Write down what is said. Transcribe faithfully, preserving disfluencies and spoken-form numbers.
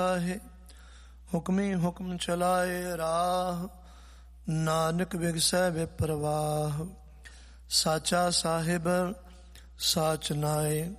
ਹੈ, ਹੁਕਮੀ ਹੁਕਮ ਚਲਾਏ ਰਾਹ, ਨਾਨਕ ਬਿਗਸੈ ਬੇਪਰਵਾਹ। ਸਾਚਾ ਸਾਹਿਬ ਸਾਚ ਨਾਏ,